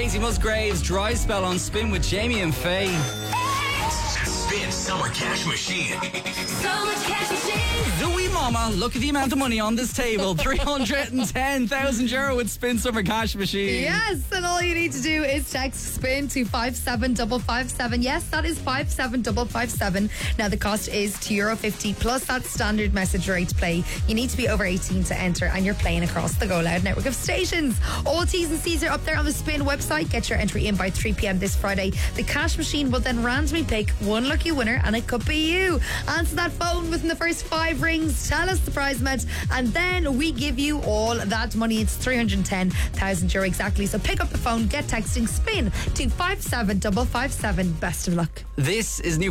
Casey Musgraves, Dry Spell on Spin with Jamie and Faye. Spin Summer Cash Machine. Summer Cash Machine. Zoe Mama, look at the amount of money on this table. 310,000 euro with Spin Summer Cash Machine. Yes, and all you need to do is text SPIN to 57557. Yes, that is 57557. Now the cost is €2.50 plus that standard message rate to play. You need to be over 18 to enter, and you're playing across the Go Loud network of stations. All T's and C's are up there on the Spin website. Get your entry in by 3 p.m. this Friday. The cash machine will then randomly pick one lucky winner, and it could be you. Answer that phone within the first 5 rings. Tell us the prize amount, and then we give you all that money. It's 310,000 euro exactly. So pick up the phone, get texting SPIN to 57557. Best of luck. This is new